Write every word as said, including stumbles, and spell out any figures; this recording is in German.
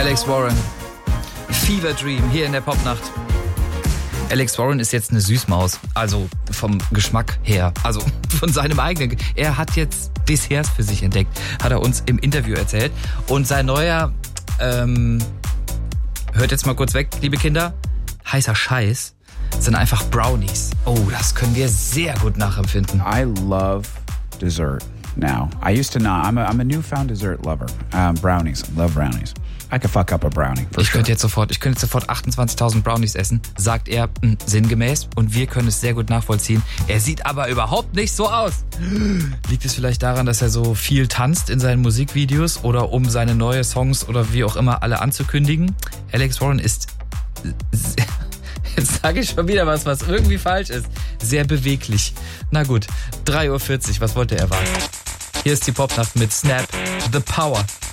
Alex Warren. Fever Dream hier in der Popnacht. Alex Warren ist jetzt eine Süßmaus, also vom Geschmack her, also von seinem eigenen. Er hat jetzt Desserts für sich entdeckt, hat er uns im Interview erzählt. Und sein neuer, ähm, hört jetzt mal kurz weg, liebe Kinder, heißer Scheiß sind einfach Brownies. Oh, das können wir sehr gut nachempfinden. I love dessert now. I used to not. I'm a, I'm a newfound dessert lover. Um, brownies, love brownies. I could fuck up a brownie. Ich sure. könnte jetzt sofort, ich könnte jetzt sofort achtundzwanzigtausend Brownies essen, sagt er mh, sinngemäß, und wir können es sehr gut nachvollziehen. Er sieht aber überhaupt nicht so aus. Liegt es vielleicht daran, dass er so viel tanzt in seinen Musikvideos oder um seine neue Songs oder wie auch immer alle anzukündigen? Alex Warren ist, jetzt sage ich schon wieder was, was irgendwie falsch ist, sehr beweglich. Na gut, drei Uhr vierzig, was wollte er erwarten? Hier ist die Popnacht mit Snap, The Power.